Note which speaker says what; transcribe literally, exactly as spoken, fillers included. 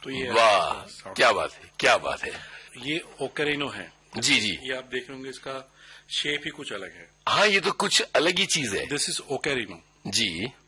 Speaker 1: तो ये
Speaker 2: वाह, क्या बात है, क्या बात है।
Speaker 1: ये ओकेरिनो है।
Speaker 2: जी जी,
Speaker 1: ये आप देख होंगे, इसका शेप ही कुछ अलग है।
Speaker 2: हाँ, ये तो कुछ अलग ही चीज है।
Speaker 1: This is ओकेरिनो।
Speaker 2: जी।